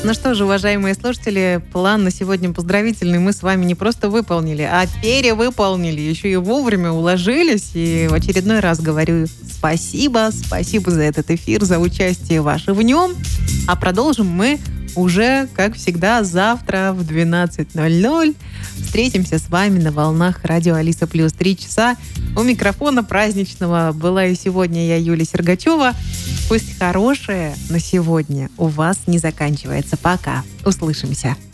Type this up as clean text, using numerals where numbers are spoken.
Ну что же, уважаемые слушатели, план на сегодня поздравительный мы с вами не просто выполнили, а перевыполнили. Еще и вовремя уложились. И в очередной раз говорю спасибо за этот эфир, за участие ваше в нем. А продолжим мы уже, как всегда, завтра в 12:00. Встретимся с вами на волнах радио Алиса Плюс. 3 часа. У микрофона праздничного была и сегодня я, Юлия Сергачева. Пусть хорошее на сегодня у вас не заканчивается. Пока. Услышимся.